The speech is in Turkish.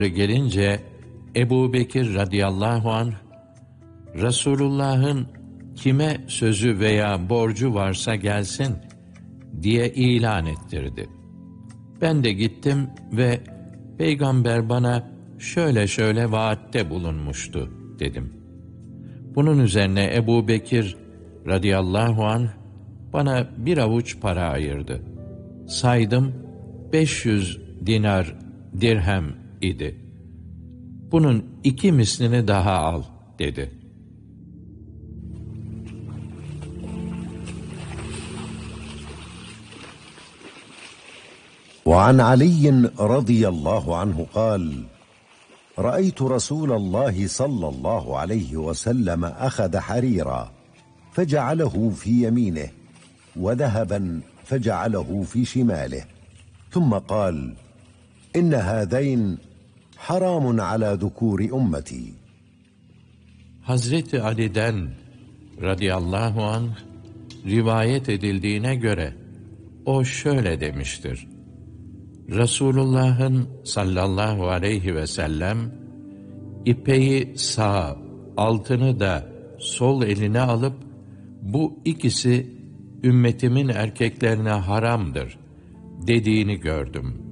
gelince Ebu Bekir radıyallahu anh, Resulullah'ın kime sözü veya borcu varsa gelsin diye ilan ettirdi. Ben de gittim ve Peygamber bana şöyle şöyle vaatte bulunmuştu dedim. Bunun üzerine Ebu Bekir radıyallahu anh bana bir avuç para ayırdı. Saydım 500 dinar dirhem idi. Bunun 2 mislini daha al dedi. وعن علي رضي الله عنه قال: رأيت رسول الله صلى الله عليه وسلم أخذ حريرا فجعله في يمينه وذهبا فجعله في شماله ثم قال: إن هذين حرام على ذكور أمتي. Hazreti Ali'den radıyallahu anh rivayet edildiğine göre o şöyle demiştir. Resulullah'ın sallallahu aleyhi ve sellem ipeyi sağ, altını da sol eline alıp bu ikisi ümmetimin erkeklerine haramdır dediğini gördüm.